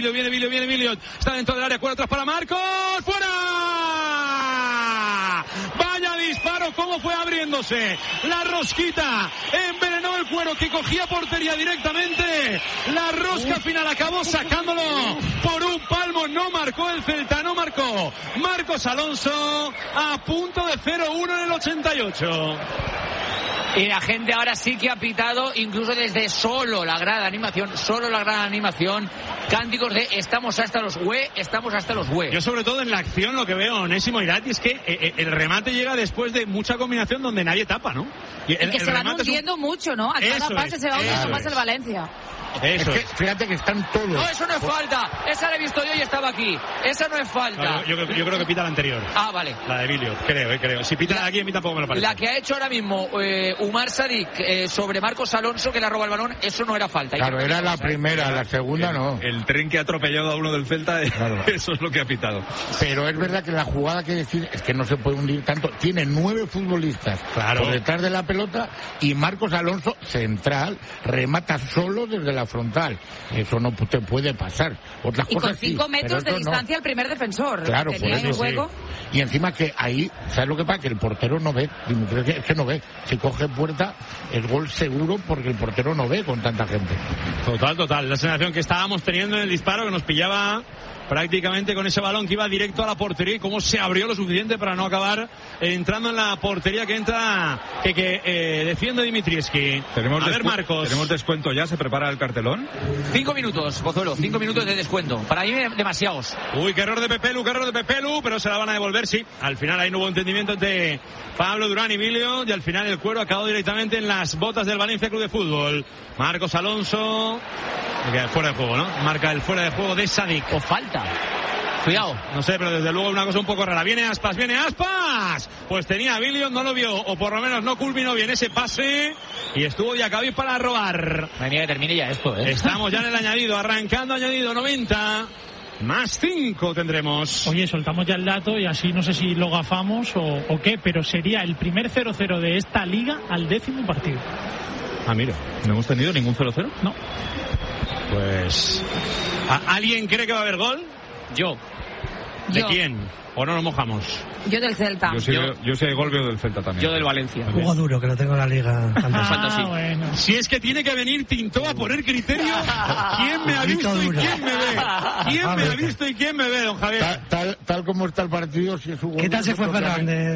Vilio. Está dentro del área, cuero atrás para Marcos. ¡Fuera! Vaya disparo, cómo fue abriéndose la rosquita, envenenó el cuero que cogía portería directamente. La rosca final acabó sacándolo por un palmo. No marcó el Celta, no marcó Marcos Alonso, a punto de 0-1 en el 88. Y la gente ahora sí que ha pitado, incluso desde solo la gran animación, cánticos de estamos hasta los hue. Yo sobre todo en la acción lo que veo, Onésimo Irati, es que el remate llega después de mucha combinación donde nadie tapa, ¿no? Y que se van hundiendo mucho, ¿no? A cada pase se va hundiendo más el Valencia. Eso es que, fíjate que están todos. No, eso no es falta. Esa la he visto yo y estaba aquí. Esa no es falta. No, yo creo que pita la anterior. Ah, vale. La de Vilio, creo. Si pita aquí, a mí tampoco me lo parece. La que ha hecho ahora mismo Umar Sadik sobre Marcos Alonso, que le roba el balón, eso no era falta. Claro, era la primera, la segunda no. El tren que ha atropellado a uno del Celta, claro. Eso es lo que ha pitado. Pero es verdad que la jugada que decir es que no se puede hundir tanto. Tiene 9 futbolistas por detrás de la pelota y Marcos Alonso, central, remata solo desde la frontal. Eso no te puede pasar. Otras y cosas con 5 metros de distancia al primer defensor. Claro, por eso juego. Sí. Y encima que ahí, ¿sabes lo que pasa? Que el portero no ve. Es que no ve. Si coge puerta, es gol seguro porque el portero no ve con tanta gente. Total. La sensación que estábamos teniendo en el disparo, que nos pillaba prácticamente con ese balón que iba directo a la portería, y cómo se abrió lo suficiente para no acabar entrando en la portería que defiende Dimitrievski. Marcos. ¿Tenemos descuento ya? ¿Se prepara el cartelón? 5 minutos, Pozuelo, 5 minutos de descuento. Para mí demasiados. Uy, qué error de Pepelu, pero se la van a devolver, sí. Al final ahí no hubo entendimiento entre Pablo Durán y Vilio, y al final el cuero acabó directamente en las botas del Valencia Club de Fútbol. Marcos Alonso, fuera de juego, ¿no? Marca el fuera de juego de Sadik. O falta. Cuidado. No sé, pero desde luego una cosa un poco rara. Viene Aspas. Pues tenía a Vilio, no lo vio, o por lo menos no culminó bien ese pase, y estuvo Diacabí para robar. Venía que termine ya esto, ¿eh? Estamos ya en el añadido, arrancando añadido 90. Más 5 tendremos. Oye, soltamos ya el dato y así no sé si lo gafamos o qué, pero sería el primer 0-0 de esta liga al 10º partido. Ah, mira, ¿no hemos tenido ningún 0-0? No. Pues... ¿Alguien cree que va a haber gol? Yo. ¿De quién? ¿O no nos mojamos? Yo del Celta. Yo soy gol veo del Celta también. Yo del Valencia. Juego duro, que lo tengo en la liga. Bueno. Si es que tiene que venir Tinto a poner criterio. ¿Quién me ha visto y quién me ve? ¿Quién me ha visto y quién me ve, don Javier? Tal como está el partido, si es un gol. ¿Qué tal se fue Fernández?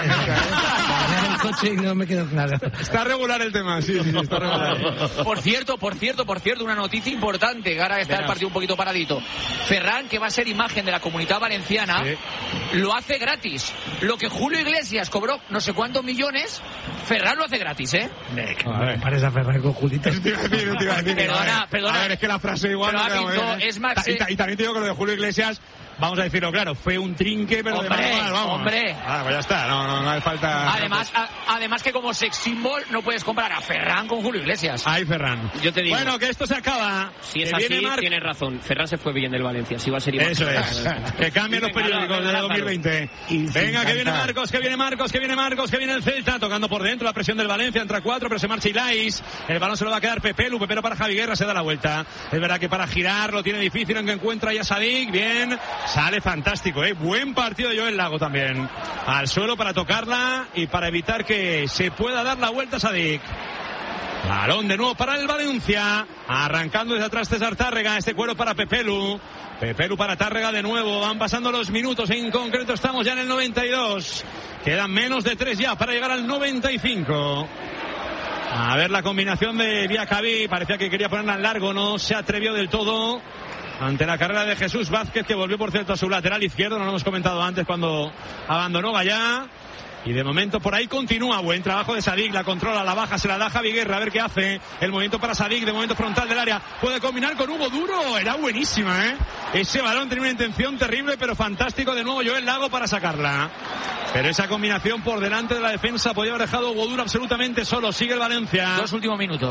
El coche y no me quedó claro. Está regular el tema, sí, está regular. Por cierto, una noticia importante, que ahora está el partido un poquito paradito. Ferran, que va a ser imagen de la Comunidad Valenciana, lo hace gratis. Lo que Julio Iglesias cobró no sé cuántos millones, Ferran lo hace gratis, ¿eh? Parece a Ferran con Julito. Perdona. A ver, es que la frase igual no es más... Y también te digo que lo de Julio Iglesias, vamos a decirlo claro, fue un trinque, pero hombre, de mal, vamos. Hombre. Pues ya está, no hace falta... Además que como sex symbol no puedes comparar a Ferran con Julio Iglesias. Ay, Ferran. Yo te digo. Bueno, que esto se acaba. Si es así, tienes razón. Ferran se fue bien del Valencia. Si va a ser igual. Eso es. Que cambien los periódicos de 2020. Venga, que viene Marcos, que viene el Celta, tocando por dentro, la presión del Valencia, entra 4, pero se marcha Ilais. El balón se lo va a quedar Pepelu para Javi Guerra, se da la vuelta. Es verdad que para girar lo tiene difícil, aunque encuentra ya Sadik. Bien, sale fantástico, buen partido de Joel Lago también. Al suelo para tocarla y para evitar que se pueda dar la vuelta a Sadik. Balón de nuevo para el Valencia, arrancando desde atrás César Tárrega, este cuero para Pepelu para Tárrega de nuevo. Van pasando los minutos, en concreto estamos ya en el 92, quedan menos de 3 ya para llegar al 95. A ver la combinación de Diacabí, parecía que quería ponerla en largo, no se atrevió del todo ante la carrera de Jesús Vázquez, que volvió por cierto a su lateral izquierdo, no lo hemos comentado antes cuando abandonó Gallá. Y de momento por ahí continúa, buen trabajo de Sadik, la controla, la baja, se la da Javi Guerra, a ver qué hace. El movimiento para Sadik, de momento frontal del área, puede combinar con Hugo Duro, era buenísima, ese balón tenía una intención terrible, pero fantástico de nuevo Joel Lago para sacarla. Pero esa combinación por delante de la defensa podía haber dejado Hugo Duro absolutamente solo. Sigue el Valencia. 2 últimos minutos.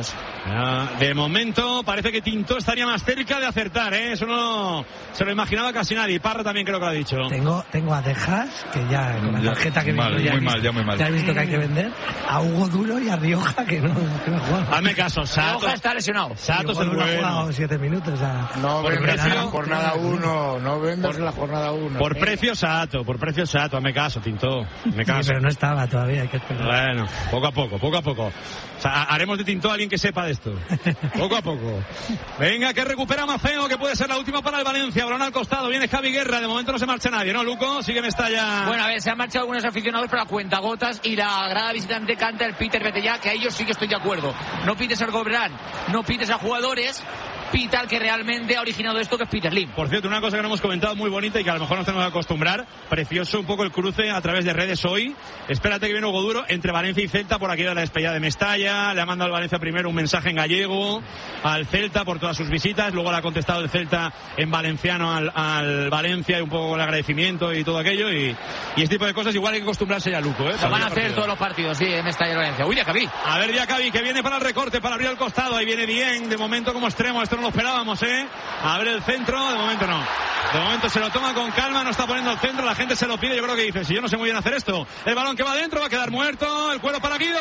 De momento parece que Tintó estaría más cerca de acertar, ¿eh? Eso no se lo imaginaba casi nadie. Parra también creo que lo ha dicho. Tengo a Dejas, que ya con la tarjeta que mal, ya muy mal. Ya he visto que hay que vender. A Hugo Duro y a Rioja, que no juega. Hazme caso, Sato. Rioja está lesionado. Sato se es el ha bueno. jugado 7 minutos. No vendas en la jornada 1. No vendas en la jornada 1. Por precio Sato, hazme caso, Tintó. Me caso. Sí, pero no estaba todavía, hay que esperar. Bueno, poco a poco. O sea, haremos de Tintó a alguien que sepa de esto. Poco a poco. Venga, que recupera Mafeo, que puede ser la última para el Valencia. Balón al costado, viene Javi Guerra. De momento no se marcha nadie, ¿no, Luco? Sigue Mestalla. Bueno, a ver, se han marchado algunos aficionados para cuentagotas y la grada visitante canta el Peter vete ya, que a ellos sí que estoy de acuerdo. No pides al Gobran, no pides a jugadores, pita al que realmente ha originado esto, que es Peter Lim. Por cierto, una cosa que no hemos comentado muy bonita y que a lo mejor nos tenemos que acostumbrar. Precioso un poco el cruce a través de redes hoy. Espérate que viene Hugo Duro entre Valencia y Celta por aquí de la despedida de Mestalla. Le ha mandado al Valencia primero un mensaje en gallego al Celta por todas sus visitas. Luego le ha contestado el Celta en valenciano al Valencia y un poco el agradecimiento y todo aquello. Y este tipo de cosas igual hay que acostumbrarse ya, Luco, ¿eh? Lo van a hacer todos los partidos, sí, en Mestalla y Valencia. Uy, Diacabí. A ver, Diacabí, que viene para el recorte, para abrir al costado. Ahí viene bien, de momento como extremo. Esto no lo esperábamos, ¿eh? A ver el centro, de momento no. De momento se lo toma con calma, no está poniendo el centro, la gente se lo pide. Yo creo que dice, si yo no sé muy bien hacer esto. El balón que va adentro va a quedar muerto. El cuero para Guido.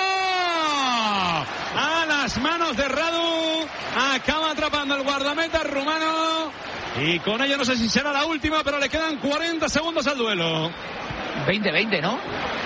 A las manos de Radu. Acaba atrapando el guardameta rumano. Y con ello no sé si será la última, pero le quedan 40 segundos al duelo. 20-20, ¿no?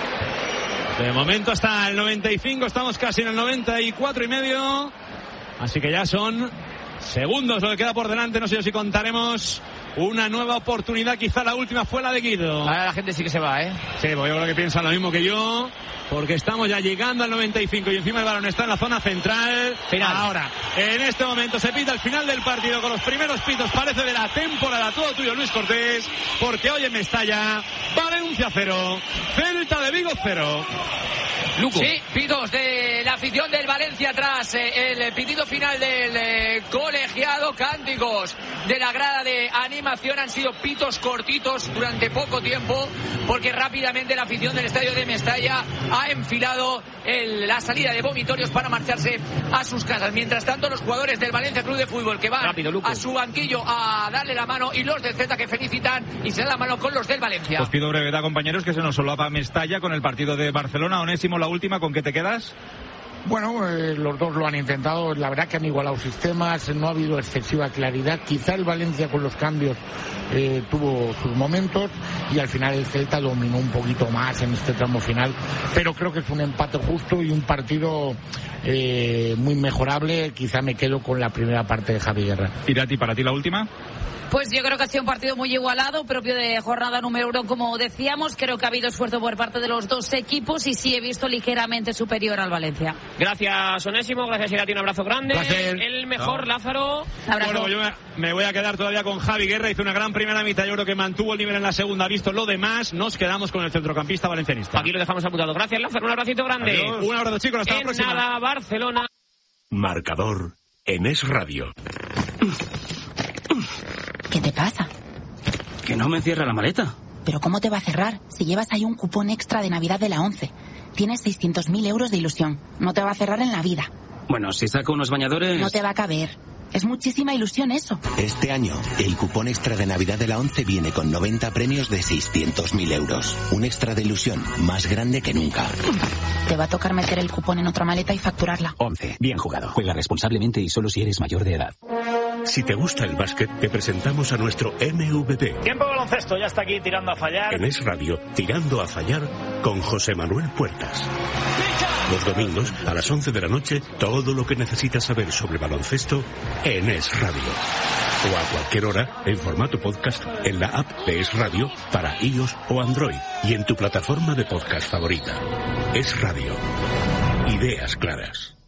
De momento hasta el 95, estamos casi en el 94 y medio. Así que ya son segundos lo que queda por delante. No sé si contaremos una nueva oportunidad, quizá la última fue la de Guido. Ahora la gente sí que se va, ¿eh? Sí, pues yo creo que piensan lo mismo que yo, porque estamos ya llegando al 95 y encima el balón está en la zona central. Final. Ahora, en este momento se pita el final del partido con los primeros pitos, parece de la temporada. Todo tuyo, Luis Cortés, porque hoy en Mestalla, Valencia 0, Celta de Vigo 0. Luco. Sí, pitos de la afición del Valencia tras el pitido final del colegiado. Cánticos de la grada de animación, han sido pitos cortitos durante poco tiempo, porque rápidamente la afición del estadio de Mestalla ha enfilado la salida de vomitorios para marcharse a sus casas. Mientras tanto, los jugadores del Valencia Club de Fútbol que van a su banquillo a darle la mano, y los del Celta que felicitan y se dan la mano con los del Valencia. Os pido brevedad, compañeros, que se nos solapa Mestalla con el partido de Barcelona. Onésimo, la última, ¿con qué te quedas? Bueno, los dos lo han intentado, la verdad que han igualado sistemas, no ha habido excesiva claridad, quizá el Valencia con los cambios tuvo sus momentos y al final el Celta dominó un poquito más en este tramo final, pero creo que es un empate justo y un partido muy mejorable. Quizá me quedo con la primera parte de Javi Guerra. Irati, ¿para ti la última? Pues yo creo que ha sido un partido muy igualado, propio de jornada número 1, como decíamos. Creo que ha habido esfuerzo por parte de los dos equipos y sí he visto ligeramente superior al Valencia. Gracias, Onésimo. Gracias, Irati. Un abrazo grande. Gracias. El mejor, Lázaro. Abrazo. Bueno, yo me voy a quedar todavía con Javi Guerra. Hizo una gran primera mitad. Yo creo que mantuvo el nivel en la segunda. Visto lo demás, nos quedamos con el centrocampista valencianista. Aquí lo dejamos apuntado. Gracias, Lázaro. Un abracito grande. Adiós. Un abrazo, chicos. Hasta la próxima. Nada, Barcelona. Marcador en Es Radio. ¿Qué te pasa? Que no me cierra la maleta. ¿Pero cómo te va a cerrar? Si llevas ahí un cupón extra de Navidad de la 11. Tienes 600.000 euros de ilusión. No te va a cerrar en la vida. Bueno, si saco unos bañadores... No te va a caber. Es muchísima ilusión eso. Este año, el cupón extra de Navidad de la 11 viene con 90 premios de 600.000 euros. Un extra de ilusión más grande que nunca. Te va a tocar meter el cupón en otra maleta y facturarla. 11. Bien jugado. Juega responsablemente y solo si eres mayor de edad. Si te gusta el básquet, te presentamos a nuestro MVP. Tiempo de baloncesto, ya está aquí tirando a fallar. En Es Radio, tirando a fallar con José Manuel Puertas. Los domingos, a las 11 de la noche, todo lo que necesitas saber sobre baloncesto en Es Radio. O a cualquier hora, en formato podcast, en la app de Es Radio para iOS o Android y en tu plataforma de podcast favorita. Es Radio. Ideas claras.